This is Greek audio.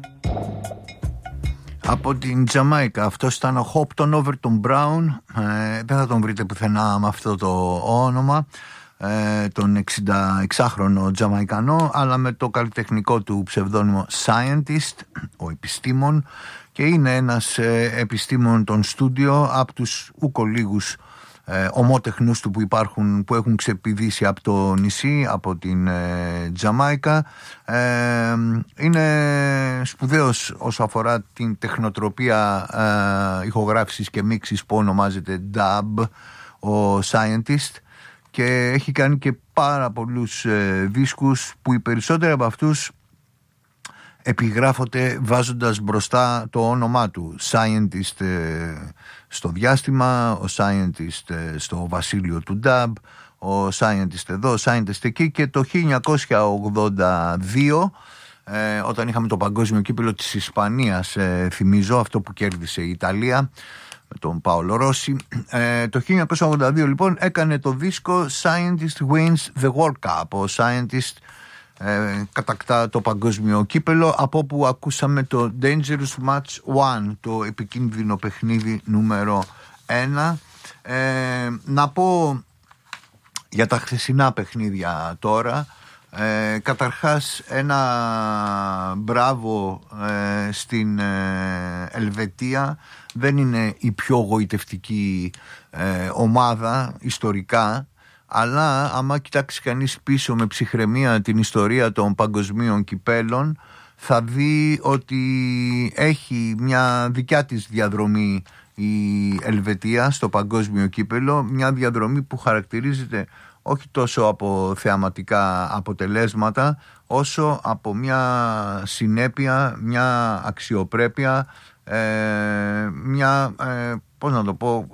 Από την Τζαμάικα, αυτός ήταν ο Hopton Overton Brown. Δεν θα τον βρείτε πουθενά με αυτό το όνομα, τον 66χρονο Τζαμαϊκανό, αλλά με το καλλιτεχνικό του ψευδόνυμο Scientist, ο επιστήμον, και είναι ένας επιστήμον των στούντιο, από τους ουκολίγους ομότεχνους του που έχουν ξεπηδήσει από το νησί, από την Τζαμάικα. Είναι σπουδαίος όσο αφορά την τεχνοτροπία ηχογράφησης και μίξης που ονομάζεται dub, ο Scientist, και έχει κάνει και πάρα πολλούς δίσκους που οι περισσότεροι από αυτούς επιγράφονται βάζοντας μπροστά το όνομά του. Scientist στο διάστημα, ο Scientist στο βασίλειο του Dub, ο Scientist εδώ, ο Scientist εκεί. Και το 1982, όταν είχαμε το παγκόσμιο κύπελλο της Ισπανίας, θυμίζω, αυτό που κέρδισε η Ιταλία με τον Πάολο Ρώση, το 1982 λοιπόν έκανε το δίσκο Scientist Wins the World Cup. Ο Scientist κατακτά το παγκόσμιο κύπελλο, από όπου ακούσαμε το Dangerous Match 1, το επικίνδυνο παιχνίδι νούμερο 1. Να πω για τα χθεσινά παιχνίδια τώρα. Καταρχάς ένα μπράβο στην Ελβετία. Δεν είναι η πιο γοητευτική ομάδα ιστορικά, αλλά άμα κοιτάξει κανείς πίσω με ψυχραιμία την ιστορία των παγκοσμίων κυπέλων, θα δει ότι έχει μια δικιά της διαδρομή η Ελβετία στο παγκόσμιο κύπελλο, μια διαδρομή που χαρακτηρίζεται όχι τόσο από θεαματικά αποτελέσματα, όσο από μια συνέπεια, μια αξιοπρέπεια, μια, πώς να το πω,